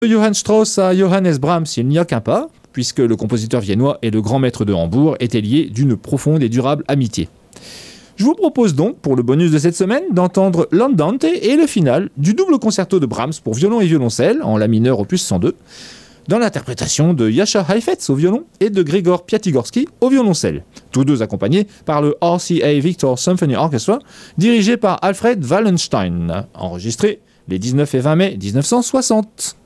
Johann Strauss à Johannes Brahms, il n'y a qu'un pas, puisque le compositeur viennois et le grand maître de Hambourg étaient liés d'une profonde et durable amitié. Je vous propose donc, pour le bonus de cette semaine, d'entendre l'Andante et le final du double concerto de Brahms pour violon et violoncelle, en la mineur opus 102, dans l'interprétation de Jascha Heifetz au violon et de Grigor Piatigorsky au violoncelle, tous deux accompagnés par le RCA Victor Symphony Orchestra, dirigé par Alfred Wallenstein, enregistré les 19 et 20 mai 1960.